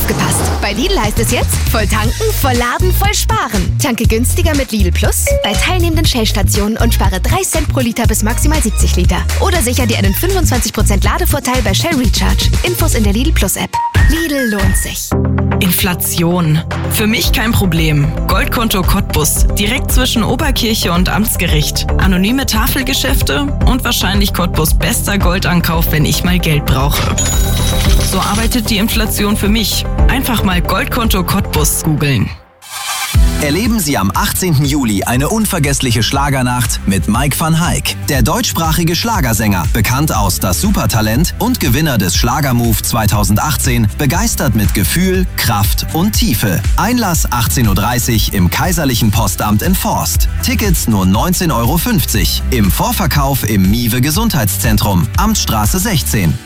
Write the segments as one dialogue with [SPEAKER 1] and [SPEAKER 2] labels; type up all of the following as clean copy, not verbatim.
[SPEAKER 1] Aufgepasst! Bei Lidl heißt es jetzt, voll tanken, voll laden, voll sparen. Tanke günstiger mit Lidl Plus bei teilnehmenden Shell-Stationen und spare 3 Cent pro Liter bis maximal 70 Liter. Oder sicher dir einen 25% Ladevorteil bei Shell Recharge. Infos in der Lidl Plus App. Lidl lohnt sich.
[SPEAKER 2] Inflation. Für mich kein Problem. Goldkonto Cottbus. Direkt zwischen Oberkirche und Amtsgericht. Anonyme Tafelgeschäfte und wahrscheinlich Cottbus bester Goldankauf, wenn ich mal Geld brauche. So arbeitet die Inflation für mich. Einfach mal Goldkonto Cottbus googeln.
[SPEAKER 3] Erleben Sie am 18. Juli eine unvergessliche Schlagernacht mit Mike van Hayk. Der deutschsprachige Schlagersänger, bekannt aus Das Supertalent und Gewinner des Schlagermove 2018, begeistert mit Gefühl, Kraft und Tiefe. Einlass 18.30 Uhr im Kaiserlichen Postamt in Forst. Tickets nur 19,50 €. Im Vorverkauf im Miwe Gesundheitszentrum, Amtsstraße 16.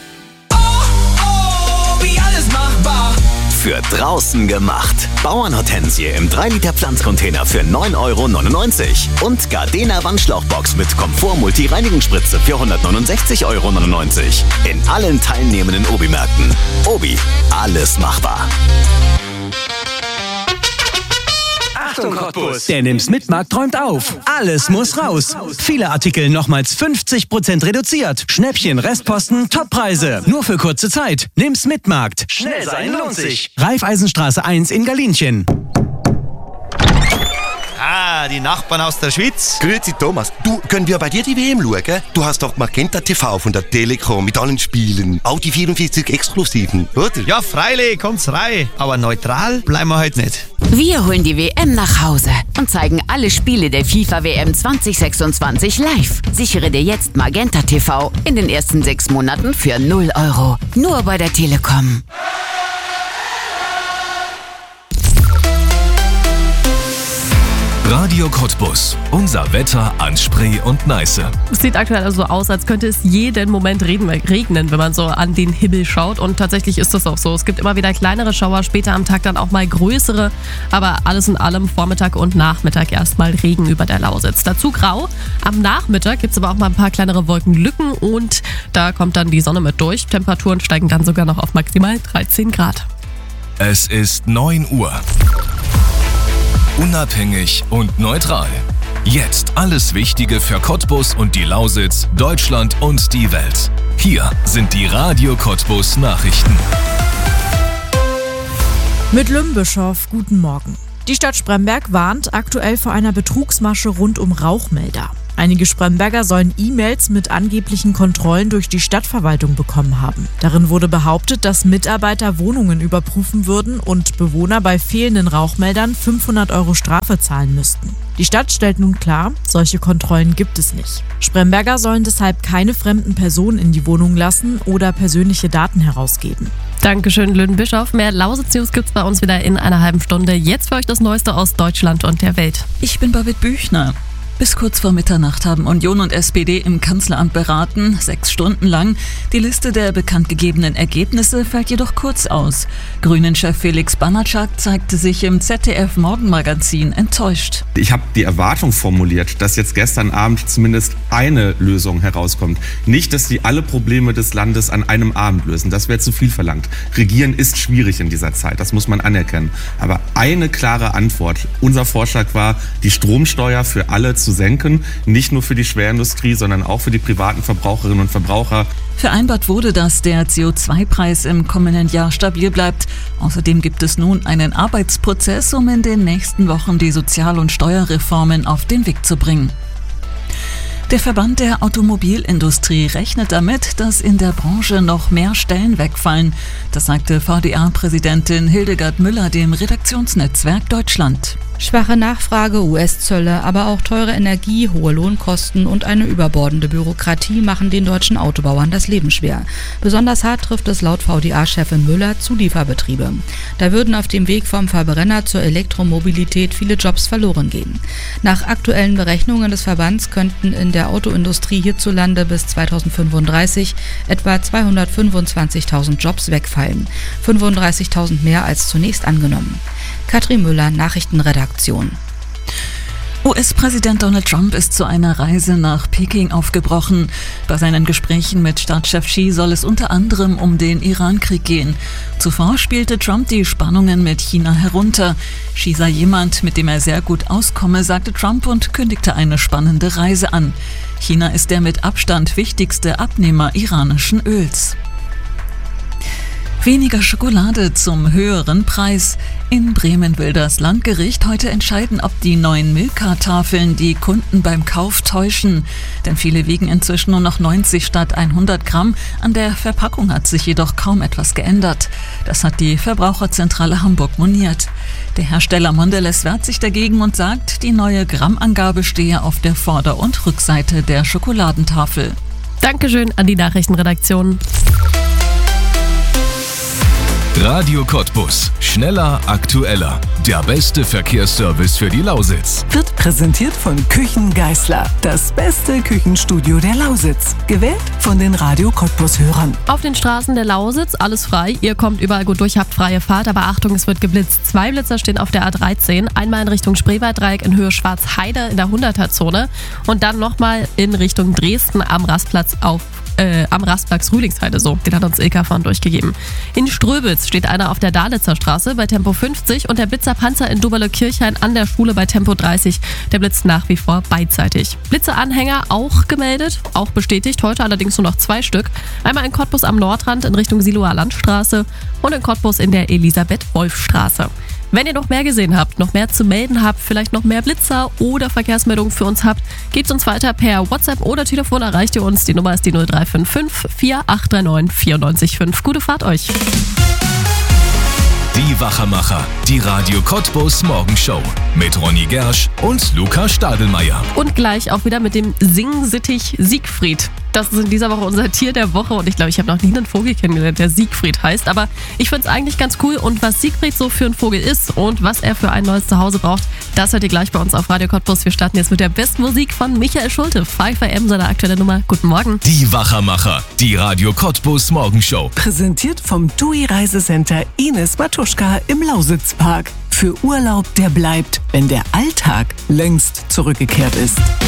[SPEAKER 4] Wie alles machbar.
[SPEAKER 5] Für draußen gemacht. Bauernhortensie im 3-Liter Pflanzcontainer für 9,99 € und Gardena Wandschlauchbox mit Komfort-Multi-Reinigungsspritze für 169,99 € in allen teilnehmenden Obi-Märkten. Obi, alles machbar.
[SPEAKER 6] Achtung Cottbus! Denn im Smit-Markt träumt auf. Alles muss raus. Viele Artikel nochmals 50% reduziert. Schnäppchen, Restposten, Toppreise. Nur für kurze Zeit. Nimm Smit-Markt. Schnell sein lohnt sich. Raiffeisenstraße 1 in Galinchen.
[SPEAKER 7] Ah, die Nachbarn aus der Schweiz.
[SPEAKER 8] Grüezi Thomas. Du, können wir bei dir die WM schauen? Du hast doch Magenta TV von der Telekom mit allen Spielen. Auch die 44 Exklusiven, oder?
[SPEAKER 7] Ja, freilich, kommt's rein. Aber neutral bleiben wir heute nicht.
[SPEAKER 9] Wir holen die WM nach Hause und zeigen alle Spiele der FIFA-WM 2026 live. Sichere dir jetzt Magenta TV in den ersten 6 Monaten für 0 €. Nur bei der Telekom.
[SPEAKER 10] Radio Cottbus. Unser Wetter an Spree und Neiße.
[SPEAKER 11] Es sieht aktuell also aus, als könnte es jeden Moment regnen, wenn man so an den Himmel schaut. Und tatsächlich ist das auch so. Es gibt immer wieder kleinere Schauer, später am Tag dann auch mal größere. Aber alles in allem Vormittag und Nachmittag erstmal Regen über der Lausitz. Dazu grau. Am Nachmittag gibt es aber auch mal ein paar kleinere Wolkenlücken und da kommt dann die Sonne mit durch. Temperaturen steigen dann sogar noch auf maximal 13 Grad.
[SPEAKER 10] Es ist 9 Uhr. Unabhängig und neutral. Jetzt alles Wichtige für Cottbus und die Lausitz, Deutschland und die Welt. Hier sind die Radio Cottbus Nachrichten.
[SPEAKER 12] Mit Lümbischow, guten Morgen. Die Stadt Spremberg warnt aktuell vor einer Betrugsmasche rund um Rauchmelder. Einige Spremberger sollen E-Mails mit angeblichen Kontrollen durch die Stadtverwaltung bekommen haben. Darin wurde behauptet, dass Mitarbeiter Wohnungen überprüfen würden und Bewohner bei fehlenden Rauchmeldern 500 € Strafe zahlen müssten. Die Stadt stellt nun klar, solche Kontrollen gibt es nicht. Spremberger sollen deshalb keine fremden Personen in die Wohnung lassen oder persönliche Daten herausgeben.
[SPEAKER 11] Dankeschön, Lüdenbischof. Mehr Lausitz-News gibt's bei uns wieder in einer halben Stunde. Jetzt für euch das Neueste aus Deutschland und der Welt.
[SPEAKER 13] Ich bin Babette Büchner. Bis kurz vor Mitternacht haben Union und SPD im Kanzleramt beraten, 6 Stunden lang. Die Liste der bekanntgegebenen Ergebnisse fällt jedoch kurz aus. Grünen-Chef Felix Banatschak zeigte sich im ZDF-Morgenmagazin enttäuscht.
[SPEAKER 14] Ich habe die Erwartung formuliert, dass jetzt gestern Abend zumindest eine Lösung herauskommt. Nicht, dass sie alle Probleme des Landes an einem Abend lösen. Das wäre zu viel verlangt. Regieren ist schwierig in dieser Zeit, das muss man anerkennen. Aber eine klare Antwort. Unser Vorschlag war, die Stromsteuer für alle zu senken, nicht nur für die Schwerindustrie, sondern auch für die privaten Verbraucherinnen und Verbraucher.
[SPEAKER 13] Vereinbart wurde, dass der CO2-Preis im kommenden Jahr stabil bleibt. Außerdem gibt es nun einen Arbeitsprozess, um in den nächsten Wochen die Sozial- und Steuerreformen auf den Weg zu bringen. Der Verband der Automobilindustrie rechnet damit, dass in der Branche noch mehr Stellen wegfallen. Das sagte VDA-Präsidentin Hildegard Müller dem Redaktionsnetzwerk Deutschland.
[SPEAKER 15] Schwache Nachfrage, US-Zölle, aber auch teure Energie, hohe Lohnkosten und eine überbordende Bürokratie machen den deutschen Autobauern das Leben schwer. Besonders hart trifft es laut VDA-Chefin Müller Zulieferbetriebe. Da würden auf dem Weg vom Verbrenner zur Elektromobilität viele Jobs verloren gehen. Nach aktuellen Berechnungen des Verbands könnten in der Autoindustrie hierzulande bis 2035 etwa 225.000 Jobs wegfallen. 35.000 mehr als zunächst angenommen. Katrin Müller, Nachrichtenredaktion.
[SPEAKER 13] US-Präsident Donald Trump ist zu einer Reise nach Peking aufgebrochen. Bei seinen Gesprächen mit Staatschef Xi soll es unter anderem um den Iran-Krieg gehen. Zuvor spielte Trump die Spannungen mit China herunter. Xi sei jemand, mit dem er sehr gut auskomme, sagte Trump und kündigte eine spannende Reise an. China ist der mit Abstand wichtigste Abnehmer iranischen Öls. Weniger Schokolade zum höheren Preis. In Bremen will das Landgericht heute entscheiden, ob die neuen Milka-Tafeln die Kunden beim Kauf täuschen. Denn viele wiegen inzwischen nur noch 90 statt 100 Gramm. An der Verpackung hat sich jedoch kaum etwas geändert. Das hat die Verbraucherzentrale Hamburg moniert. Der Hersteller Mondelez wehrt sich dagegen und sagt, die neue Grammangabe stehe auf der Vorder- und Rückseite der Schokoladentafel.
[SPEAKER 11] Dankeschön an die Nachrichtenredaktion.
[SPEAKER 10] Radio Cottbus. Schneller, aktueller. Der beste Verkehrsservice für die Lausitz.
[SPEAKER 4] Wird präsentiert von Küchen Geisler. Das beste Küchenstudio der Lausitz. Gewählt von den Radio Cottbus-Hörern.
[SPEAKER 11] Auf den Straßen der Lausitz alles frei. Ihr kommt überall gut durch, habt freie Fahrt. Aber Achtung, es wird geblitzt. 2 Blitzer stehen auf der A13. Einmal in Richtung Spreewalddreieck in Höhe Schwarzheide in der 100er-Zone. Und dann nochmal in Richtung Dresden am Rastplatz am Rastplatz Rühlingsheide, so. Den hat uns Ilka von durchgegeben. In Ströbitz steht einer auf der Dalitzer Straße bei Tempo 50 und der Blitzerpanzer in Doberle-Kirchhain an der Schule bei Tempo 30. Der blitzt nach wie vor beidseitig. Blitzeranhänger auch gemeldet, auch bestätigt, heute allerdings nur noch 2 Stück. Einmal in Cottbus am Nordrand in Richtung Siloer Landstraße und in Cottbus in der Elisabeth-Wolf-Straße. Wenn ihr noch mehr gesehen habt, noch mehr zu melden habt, vielleicht noch mehr Blitzer oder Verkehrsmeldungen für uns habt, gebt uns weiter per WhatsApp oder Telefon, erreicht ihr uns. Die Nummer ist die 0355 4839 94,5. Gute Fahrt euch!
[SPEAKER 10] Die Wachermacher, die Radio Cottbus Morgenshow mit Ronny Gersch und Luca Stadelmeier.
[SPEAKER 11] Und gleich auch wieder mit dem Singsittich Siegfried. Das ist in dieser Woche unser Tier der Woche und ich glaube, ich habe noch nie einen Vogel kennengelernt, der Siegfried heißt. Aber ich finde es eigentlich ganz cool und was Siegfried so für ein Vogel ist und was er für ein neues Zuhause braucht, das hört ihr gleich bei uns auf Radio Cottbus. Wir starten jetzt mit der besten Musik von Michael Schulte, 5am, seine aktuelle Nummer. Guten Morgen.
[SPEAKER 10] Die Wachermacher, die Radio Cottbus Morgenshow.
[SPEAKER 4] Präsentiert vom TUI Reisecenter Ines Matuschka im Lausitzpark. Für Urlaub, der bleibt, wenn der Alltag längst zurückgekehrt ist.